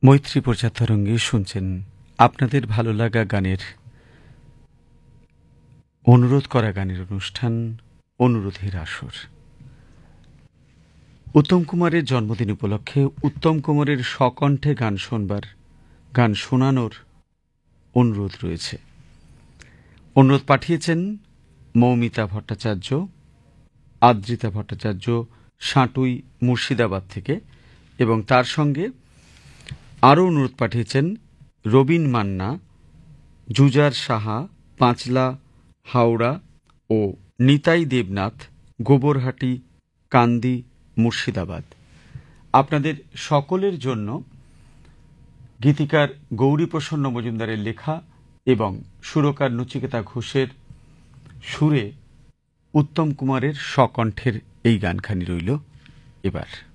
মৈত্রী প্রচারতরঙ্গে শুনছেন আপনাদের ভালো লাগা গানের অনুরোধ করা গানের অনুষ্ঠান অনুরোধের আসর। উত্তম কুমারের জন্মদিন উপলক্ষে উত্তম কুমারের স্বকণ্ঠে গান শোনবার, গান শোনানোর অনুরোধ রয়েছে। অনুরোধ পাঠিয়েছেন মৌমিতা ভট্টাচার্য, আদ্রিতা ভট্টাচার্য, সাঁটুই, মুর্শিদাবাদ থেকে, এবং তার সঙ্গে আরও অনুরোধ পাঠিয়েছেন রবীন মান্না, জুজার সাহা, পাঁচলা, হাওড়া ও নিতাই দেবনাথ, গোবরহাটি, কান্দি, মুর্শিদাবাদ। আপনাদের সকলের জন্য গীতিকার গৌরীপ্রসন্ন মজুমদারের লেখা এবং সুরকার নচিকেতা ঘোষের সুরে উত্তম কুমারের স্বকণ্ঠের এই গানখানি রইল এবার।